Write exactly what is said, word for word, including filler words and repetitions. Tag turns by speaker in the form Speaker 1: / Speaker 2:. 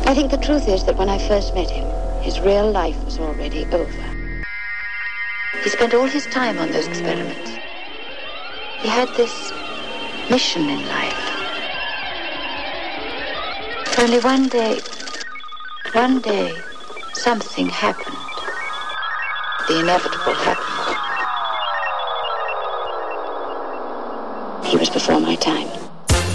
Speaker 1: I think the truth is that when I first met him, his real life was already over. He spent all his time on those experiments. He had this mission in life. Only one day, one day, something happened. The inevitable happened. He was before my time.